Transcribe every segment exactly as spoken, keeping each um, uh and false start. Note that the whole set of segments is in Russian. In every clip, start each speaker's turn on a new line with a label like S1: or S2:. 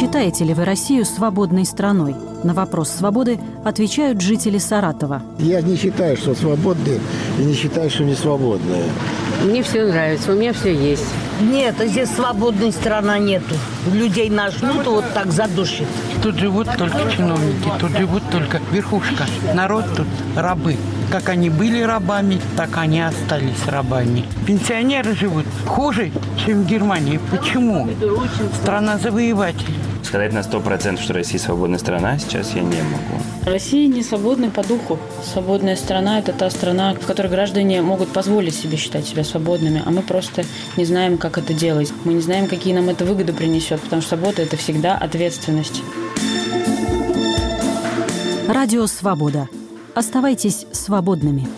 S1: Считаете ли вы Россию свободной страной? На вопрос свободы отвечают жители Саратова.
S2: Я не считаю, что свободные, и не считаю, что не свободные.
S3: Мне все нравится, у меня все есть.
S4: Нет, здесь свободной страны нету. Людей нажмут, вот так задушит.
S5: Тут живут только чиновники, тут живут только верхушка. Народ тут рабы. Как они были рабами, так они остались рабами. Пенсионеры живут хуже, чем в Германии. Почему? Страна завоевателей.
S6: Сказать на сто процентов, что Россия свободная страна, сейчас я не могу.
S7: Россия не свободна по духу. Свободная страна – это та страна, в которой граждане могут позволить себе считать себя свободными, а мы просто не знаем, как это делать. Мы не знаем, какие нам это выгоды принесет, потому что свобода – это всегда ответственность.
S1: Радио «Свобода». Оставайтесь свободными.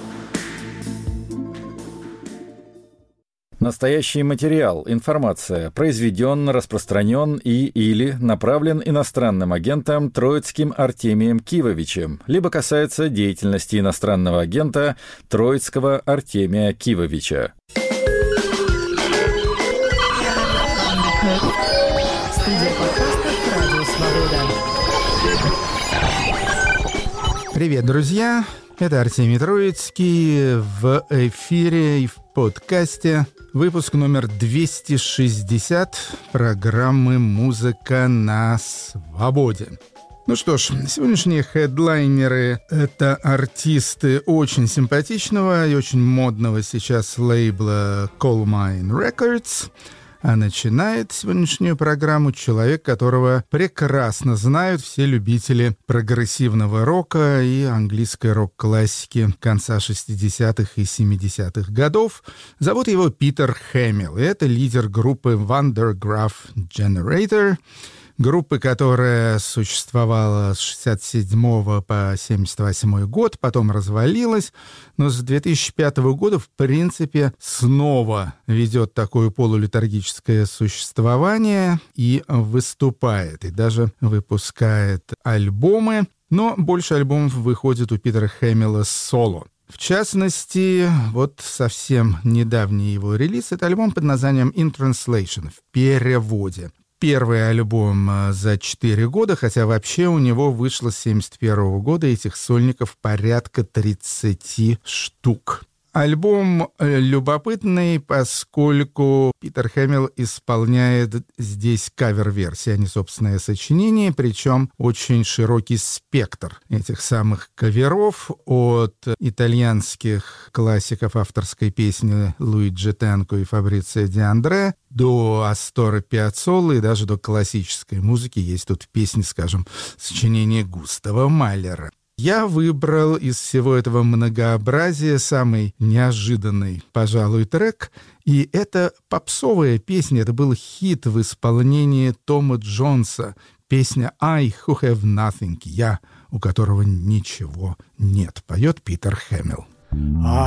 S8: Настоящий материал, информация произведен, распространен и или направлен иностранным агентом Троицким Артемием Кивовичем, либо касается деятельности иностранного агента Троицкого Артемия Кивовича.
S1: Студия подкастов «Радио Свобода».
S9: Привет, друзья! Это Артемий Троицкий в эфире и в подкасте. Выпуск номер двести шестьдесят программы «Музыка на свободе». Ну что ж, сегодняшние хедлайнеры — это артисты очень симпатичного и очень модного сейчас лейбла Coal Mine Records. А начинает сегодняшнюю программу человек, которого прекрасно знают все любители прогрессивного рока и английской рок-классики конца шестидесятых и семидесятых годов. Зовут его Питер Хэмилл, и это лидер группы Van der Graaf Generator, группы, которая существовала с шестьдесят седьмого по семьдесят восьмой год, потом развалилась, но с две тысячи пятого года, в принципе, снова ведет такое полулитургическое существование и выступает, и даже выпускает альбомы, но больше альбомов выходит у Питера Хэмилла соло. В частности, вот совсем недавний его релиз — это альбом под названием «In Translation», в переводе. Первый альбом за четыре года, хотя вообще у него вышло с семьдесят первого года этих сольников порядка тридцати штук. Альбом любопытный, поскольку Питер Хэмилл исполняет здесь кавер-версии, а не собственное сочинение, причем очень широкий спектр этих самых каверов, от итальянских классиков авторской песни Луиджи Тенко и Фабрицио Ди Андре до Астора Пиаццоллы и даже до классической музыки. Есть тут песни, скажем, сочинения Густава Малера. Я выбрал из всего этого многообразия самый неожиданный, пожалуй, трек. И это попсовая песня, это был хит в исполнении Тома Джонса. Песня «I who have nothing», «Я, у которого ничего нет», поет Питер Хэмилл.